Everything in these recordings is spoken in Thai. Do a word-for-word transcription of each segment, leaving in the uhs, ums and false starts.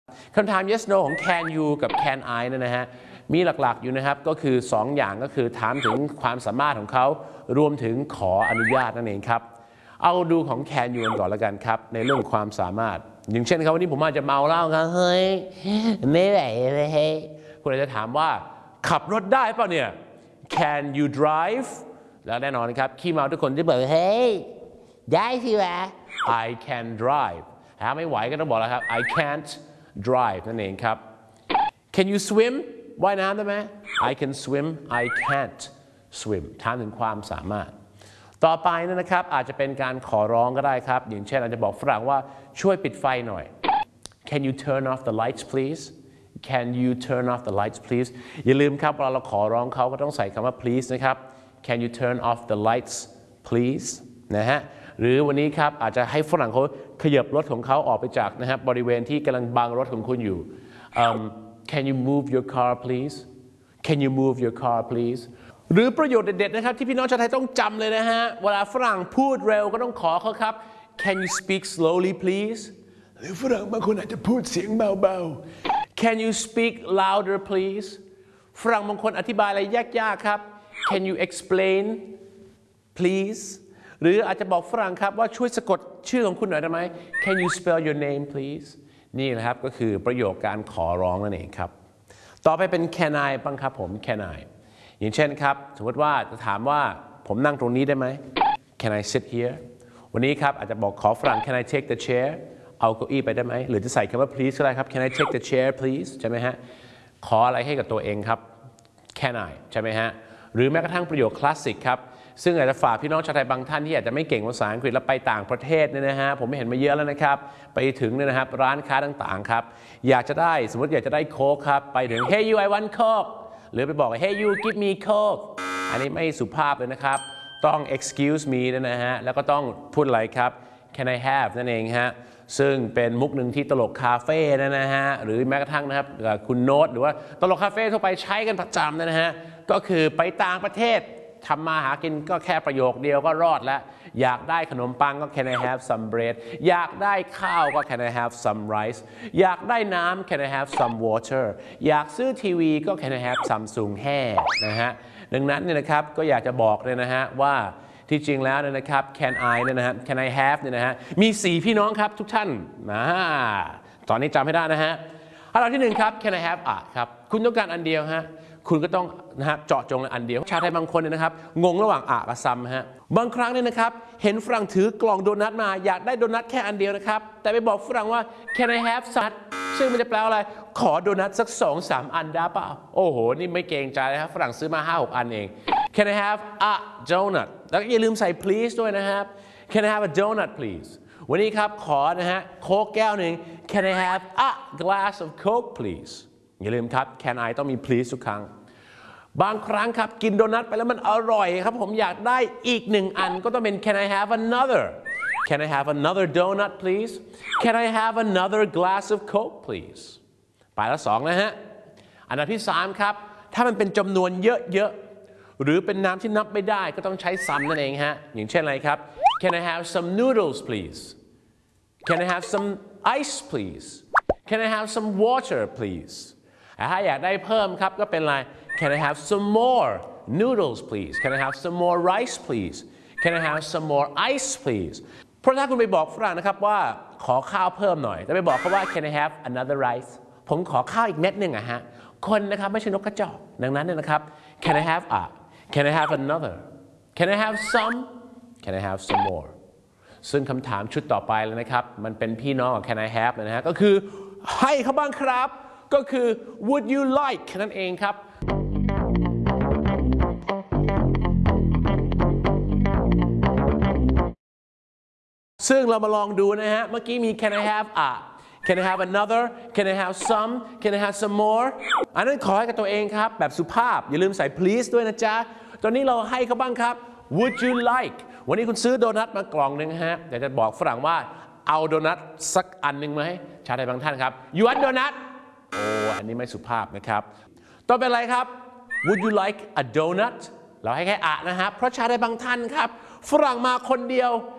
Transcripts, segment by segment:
คำถาม yes no ของ can you กับ can I นั่นนะฮะมีหลักๆอยู่นะครับก็คือสองอย่างก็คือถามถึงความสามารถของเขารวมถึงขออนุญาตนั่นเองครับเอาดูของ can you ก่อนแล้วกันครับในเรื่องความสามารถอย่างเช่นครับวันนี้ผมอาจจะเมาเหล้าครับเฮ้ยไม่ไหวเลยเฮ้ยคุณอาจจะถามว่าขับรถได้เปล่าเนี่ย can you drive แล้วแน่นอนครับขี้เมาทุกคนจะบอกเฮ้ยได้สิวะ I can drive ถ้าไม่ไหวก็ต้องบอกแล้วครับ I can't drive นั่นเองครับ Can you swim ว่ายน้ำได้ไหม I can swim I can't swim ถามถึงความสามารถต่อไปนะครับอาจจะเป็นการขอร้องก็ได้ครับอย่างเช่นอาจจะบอกฝรั่งว่าช่วยปิดไฟหน่อย Can you turn off the lights please Can you turn off the lights please อย่าลืมครับเวลาเราขอร้องเขาก็ต้องใส่คำว่า please นะครับ Can you turn off the lights please นะฮะหรือวันนี้ครับอาจจะให้ฝรั่งเขาขยับรถของเขาออกไปจากนะครับบริเวณที่กำลังบังรถของคุณอยู่ um, Can you move your car please Can you move your car please หรือประโยชน์เด็ดๆนะครับที่พี่น้องชาวไทยต้องจำเลยนะฮะเวลาฝรั่งพูดเร็วก็ต้องขอเขาครับ Can you speak slowly please หรือฝรั่งบางคนอาจจะพูดเสียงเบาๆ Can you speak louder please ฝรั่งบางคนอธิบายอะไรยากๆครับ Can you explain please หรืออาจจะบอกฝรั่งครับว่าช่วยสะกดชื่อของคุณหน่อยได้ไหม Can you spell your name please นี่นะครับก็คือประโยคการขอร้องนั่นเองครับต่อไปเป็น can I บ้างครับผม can I อย่างเช่นครับสมมติว่าจะถามว่าผมนั่งตรงนี้ได้ไหม Can I sit here วันนี้ครับอาจจะบอกขอฝรั่ง Can I take the chair เอาเก้าอี้ไปได้ไหมหรือจะใส่คำว่า please ก็ได้ครับ Can I take the chair please ใช่ไหมฮะขออะไรให้กับตัวเองครับ Can I ใช่ไหมฮะหรือแม้กระทั่งประโยคคลาสสิกครับซึ่งอาจจะฝากพี่น้องชาวไทยบางท่านที่อาจจะไม่เก่งภาษาอังกฤษแล้วไปต่างประเทศเนี่ยนะฮะผมไม่เห็นมาเยอะแล้วนะครับไปถึงเนี่ยนะครับร้านค้าต่างๆครับอยากจะได้สมมติอยากจะได้โค้กครับไปถึง Hey you I want Coke หรือไปบอก Hey you give me Coke อันนี้ไม่สุภาพเลยนะครับต้อง excuse me นะฮะแล้วก็ต้องพูดอะไรครับ Can I have นั่นเองฮะซึ่งเป็นมุกหนึ่งที่ตลกคาเฟ่นะฮะหรือแม้กระทั่งนะครับคุณโน้ตหรือว่าตลกคาเฟ่ทั่วไปใช้กันประจำนะฮะก็คือไปต่างประเทศทำมาหากินก็แค่ประโยคเดียวก็รอดแล้วอยากได้ขนมปังก็ Can I have some bread อยากได้ข้าวก็ Can I have some rice อยากได้น้ำ Can I have some water อยากซื้อทีวีก็ Can I have Samsung hair นะฮะดังนั้นเนี่ยนะครับก็อยากจะบอกเลยนะฮะว่าที่จริงแล้วเนี่ยนะครับ Can I เนี่ยนะฮะ Can I have เนี่ยนะฮะมีสี่พี่น้องครับทุกท่านนะตอนนี้จำให้ได้นะฮะอันดับที่หนึ่งครับ Can I have อ่ะครับคุณต้องการอันเดียวฮะคุณก็ต้องนะฮะเจาะจงอันเดียวชาวไทยบางคนเนี่ยนะครับงงระหว่างอะกับซัมฮะบางครั้งเนี่ยนะครับเห็นฝรั่งถือกล่องโดนัทมาอยากได้โดนัทแค่อันเดียวนะครับแต่ไปบอกฝรั่งว่า Can I have some ซึ่งมันจะแปลว่าอะไรขอโดนัทสักสองสามอันได้เปล่าโอ้โหนี่ไม่เกรงใจเลยครับฝรั่งซื้อมาห้าหกอันเอง Can I have a donut แล้วอย่าลืมใส่ please ด้วยนะครับ Can I have a donut please วันนี้ครับขอนะฮะโค้กแก้วหนึ่ง Can I have a glass of Coke please อย่าลืมครับ Can I ต้องมี please ทุกครั้งบางครั้งครับกินโดนัทไปแล้วมันอร่อยครับผมอยากได้อีกหนึ่งอันก็ต้องเป็น Can I have another Can I have another donut please Can I have another glass of Coke please ไปละสองนะฮะอันดับที่สามครับถ้ามันเป็นจำนวนเยอะๆหรือเป็นน้ำที่นับไม่ได้ก็ต้องใช้ซ้ำนั่นเองฮะอย่างเช่นอะไรครับ Can I have some noodles please Can I have some ice please Can I have some water please ถ้าอยากได้เพิ่มครับก็เป็นอะไรCan I have some more noodles please Can I have some more rice please Can I have some more ice please เพราะถ้าคุณไปบอกฝรั่งนะครับว่าขอข้าวเพิ่มหน่อยแต่ไปบอกเขาว่า Can I have another rice ผมขอข้าวอีกเม็ดหนึ่งอะฮะคนนะครับไม่ใช่นกกระจอกดังนั้นเนี่ยนะครับ Can I have a Can I have another Can I have some Can I have some more ซึ่งคำถามชุดต่อไปเลยนะครับมันเป็นพี่น้องกับ Can I have นะฮะก็คือให้เขาบ้างครับก็คือ Would you like นั่นเองครับซึ่งเรามาลองดูนะฮะเมื่อกี้มี Can I have a Can I have another Can I have some Can I have some more อันนั้นขอให้กับตัวเองครับแบบสุภาพอย่าลืมใส่ please ด้วยนะจ๊ะตอนนี้เราให้เขาบ้างครับ Would you like วันนี้คุณซื้อโดนัทมากล่องหนึ่งฮะอยากจะบอกฝรั่งว่าเอาโดนัทสักอันหนึ่งไหมชาวไทยบางท่านครับ You want donut โอ้อันนี้ไม่สุภาพนะครับต่อไปอะไรครับ Would you like a donut เราให้แค่อะนะครับเพราะชาวไทยบางท่านครับฝรั่งมาคนเดียว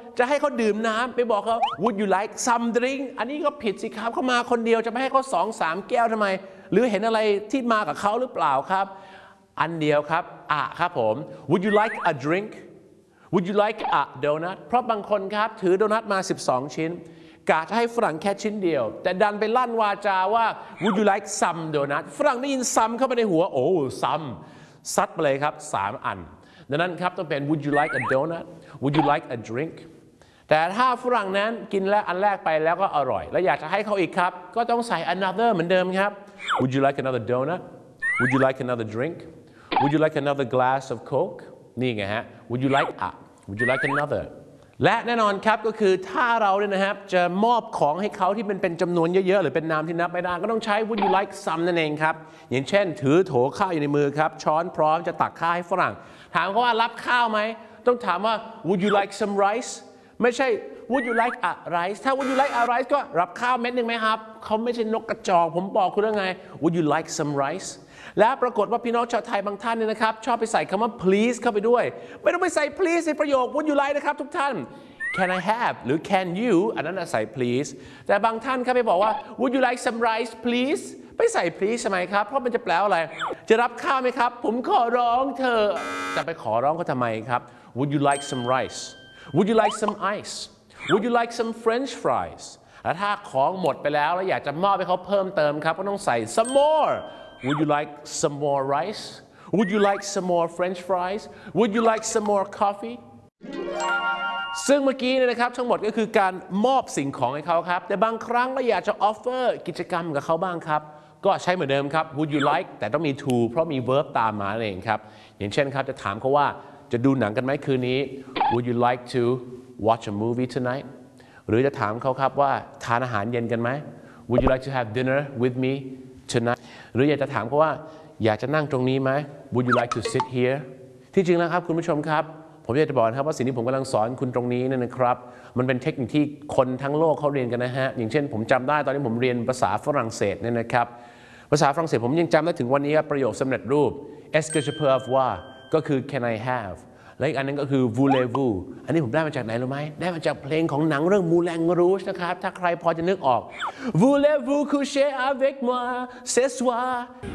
จะให้เขาดื่มน้ำไปบอกเขา would you like some drink อันนี้ก็ผิดสิครับเขามาคนเดียวจะไม่ให้เขาสองสามแก้วทำไมหรือเห็นอะไรที่มากับเขาหรือเปล่าครับอันเดียวครับอ่ะครับผม would you like a drink would you like a donut เพราะบางคนครับถือโดนัทมาสิบสองชิ้นกะจะให้ฝรั่งแค่ชิ้นเดียวแต่ดันไปลั่นวาจาว่า would you like some donut ฝรั่งได้ยิน some เข้าไปในหัวโอ้ some ซัดไปเลยครับสามอันดังนั้นครับต้องเป็น would you like a donut would you like a drink แต่ถ้าฝรั่งนั้นกินแล้วอันแรกไปแล้วก็อร่อยแล้วอยากจะให้เขาอีกครับก็ต้องใส่ another เหมือนเดิมครับ would you like another donut would you like another drink would you like another glass of coke นี่ไงฮะ would you like a would you like another และแน่นอนครับก็คือถ้าเราเนี่ยนะครับจะมอบของให้เขาที่เป็นเป็นจำนวนเยอะๆหรือเป็นนามที่นับไม่ได้ก็ต้องใช้ would you like some นั่นเองครับอย่างเช่นถือโถข้าวอยู่ในมือครับช้อนพร้อมจะตักข้าวให้ฝรั่งถามเขาว่ารับข้าวไหมต้องถามว่า would you like some rice ไม่ใช่ would you like a rice ถ้า would you like a rice ก็รับข้าวเม็ดหนึ่งไหมครับเขาไม่ใช่นกกระจอกผมบอกคุณแล้วไง would you like some rice และปรากฏว่าพี่น้องชาวไทยบางท่านเนี่ยนะครับชอบไปใส่คำว่า please เข้าไปด้วยไม่ต้องไปใส่ please ในประโยค would you like นะครับทุกท่าน can I have หรือ can you อันนั้นใส่ please แต่บางท่านครับไปบอกว่า would you like some rice please ไปใส่ please ทำไมครับเพราะมันจะแปลว่าอะไรจะรับข้าวไหมครับผมขอร้องเธอจะไปขอร้องเขาทำไมครับ would you like some rice would you like some ice would you like some French fries และถ้าของหมดไปแล้วแล้วอยากจะมอบให้เขาเพิ่มเติมครับก็ต้องใส่ some more would you like some more rice would you like some more French fries would you like some more coffee ซึ่งเมื่อกี้เนี่ยนะครับทั้งหมดก็คือการมอบสิ่งของให้เขาครับแต่บางครั้งเราอยากจะ offer กิจกรรมกับเขาบ้างครับก็ใช้เหมือนเดิมครับ would you like แต่ต้องมี to เพราะมี verb ตามมาเองครับอย่างเช่นครับจะถามเขาว่าจะดูหนังกันไหมคืนนี้ would you like to watch a movie tonight หรือจะถามเขาครับว่าทานอาหารเย็นกันไหม would you like to have dinner with me tonight หรืออยากจะถามเขาว่าอยากจะนั่งตรงนี้ไหม would you like to sit here ที่จริงแล้วครับคุณผู้ชมครับผมอยากจะบอกนะครับว่าสิ่งที่ผมกำลังสอนคุณตรงนี้เนี่ยนะครับมันเป็นเทคนิคที่คนทั้งโลกเขาเรียนกันนะฮะอย่างเช่นผมจำได้ตอนที่ผมเรียนภาษาฝรั่งเศสเนี่ยนะครับภาษาฝรั่งเศสผมยังจำได้ถึงวันนี้ประโยคสำเร็จรูป est-ce que je peux avoir ก็คือ can I have และอีกอันนึงก็คือ voulez-vous อันนี้ผมได้มาจากไหนรู้ไหมได้มาจากเพลงของหนังเรื่อง Moulin Rouge นะครับถ้าใครพอจะนึกออก voulez-vous coucher avec moi ce soir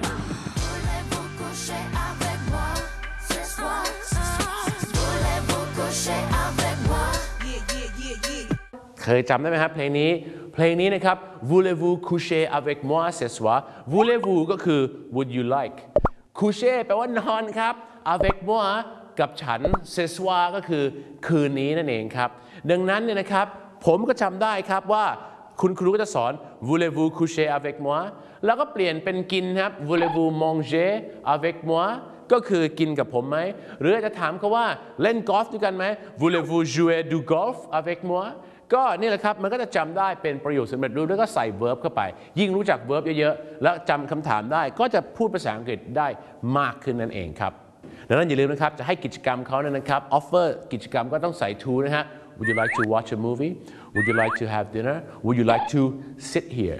เคยจำได้ไหมครับเพลงนี้เพลงนี้นะครับ voulez-vous coucher avec moi ce soir voulez-vous ก็คือ would you like coucher แปลว่านอนครับ avec moi กับฉัน ce soir ก็คือคืนนี้นั่นเองครับดังนั้นเนี่ยนะครับผมก็จำได้ครับว่าคุณครูก็จะสอน voulez-vous coucher avec moi แล้วก็เปลี่ยนเป็นกินครับ voulez-vous manger avec moi ก็คือกินกับผมไหมหรือจะถามเขาว่าเล่นกอล์ฟด้วยกันไหม voulez-vous jouer du golf avec moi ก็นี่แหละครับมันก็จะจำได้เป็นประโยคสำเร็จรูปแล้วก็ใส่ verb เข้าไปยิ่งรู้จัก verb เยอะๆแล้วจำคำถามได้ก็จะพูดภาษาอังกฤษได้มากขึ้นนั่นเองครับดังนั้นอย่าลืมนะครับจะให้กิจกรรมเขาเนี่ยนะครับ offer กิจกรรมก็ต้องใส่ to นะฮะ would you like to watch a movie would you like to have dinner would you like to sit here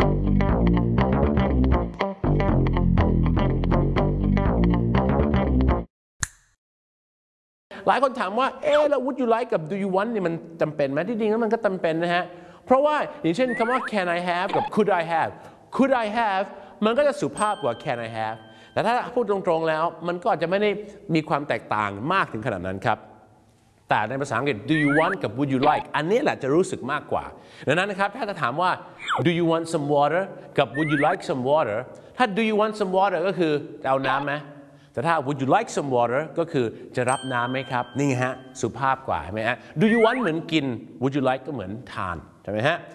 หลายคนถามว่าเอ๊ะแล้ว would you like กับ do you want นี่มันจำเป็นไหมที่จริงแล้วมันก็จำเป็นนะฮะเพราะว่าอย่างเช่นคำว่า can I have กับ could I have could I have มันก็จะสุภาพกว่า can I have แต่ถ้าพูดตรงๆแล้วมันก็อาจจะไม่ได้มีความแตกต่างมากถึงขนาดนั้นครับแต่ในภาษาอังกฤษ do you want กับ would you like อันนี้แหละจะรู้สึกมากกว่าดังนั้นนะครับถ้าจะถามว่า do you want some water กับ would you like some water ถ้า do you want some water ก็คือจะเอาน้ำไหมแต่ถ้า would you like some water ก็คือจะรับน้ำไหมครับนี่ฮะสุภาพกว่าใช่ไหมฮะ do you want เหมือนกิน would you like ก็เหมือนทานใช่ไหมฮะ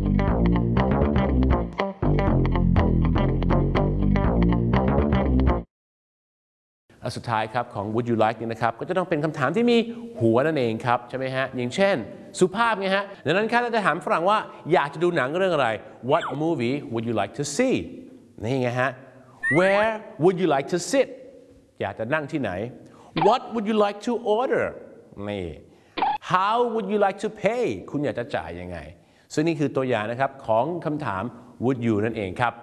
และสุดท้ายครับของ would you like นี่นะครับก็จะต้องเป็นคำถามที่มีหัวนั่นเองครับใช่ไหมฮะอย่างเช่นสุภาพไงฮะดังนั้นครับเราจะถามฝรั่งว่าอยากจะดูหนังเรื่องอะไร what movie would you like to see นี่ไงฮะ where would you like to sitอยากจะนั่งที่ไหน What would you like to order นี่ How would you like to pay คุณอยากจะจ่ายยังไงซึ่งนี่คือตัวอย่างนะครับของคำถาม would you นั่นเองครับ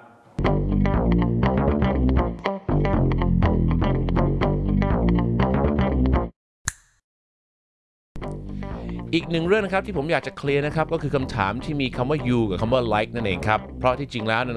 อีกหนึ่งเรื่องนะครับที่ผมอยากจะเคลียร์นะครับก็คือคำถามที่มีคำว่า you กับคำว่า like นั่นเองครับเพราะที่จริงแล้ว